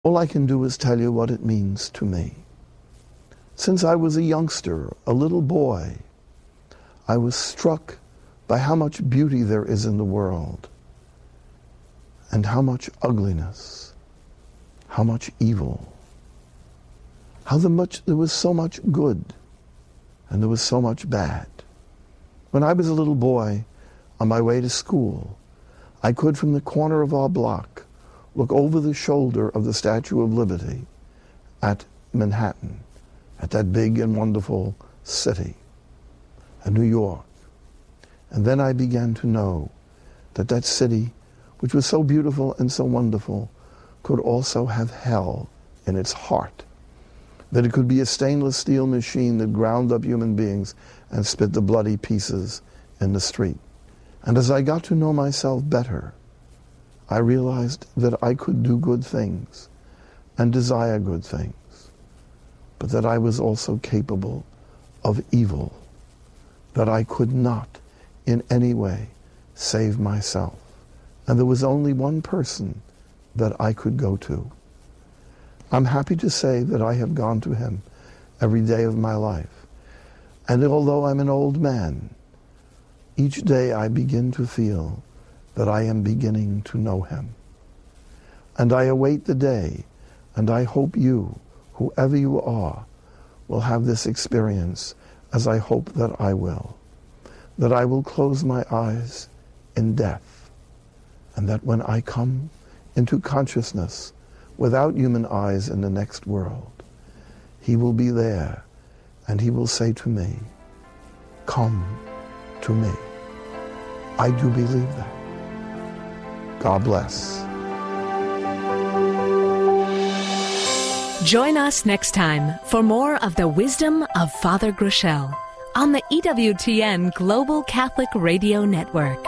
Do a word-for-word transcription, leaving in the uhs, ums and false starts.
All I can do is tell you what it means to me. Since I was a youngster, a little boy, I was struck by how much beauty there is in the world, and how much ugliness, how much evil, how the much, there was so much good, and there was so much bad. When I was a little boy, on my way to school, I could, from the corner of our block, look over the shoulder of the Statue of Liberty at Manhattan, at that big and wonderful city, at New York. And then I began to know that that city, which was so beautiful and so wonderful, could also have hell in its heart. That it could be a stainless steel machine that ground up human beings and spit the bloody pieces in the street. And as I got to know myself better, I realized that I could do good things and desire good things, but that I was also capable of evil, that I could not in any way save myself. And there was only one person that I could go to. I'm happy to say that I have gone to him every day of my life. And although I'm an old man, each day I begin to feel that I am beginning to know him. And I await the day, and I hope you, whoever you are, will have this experience as I hope that I will. That I will close my eyes in death, and that when I come into consciousness without human eyes in the next world, he will be there, and he will say to me, "Come to me." I do believe that. God bless. Join us next time for more of the wisdom of Father Groeschel on the E W T N Global Catholic Radio Network.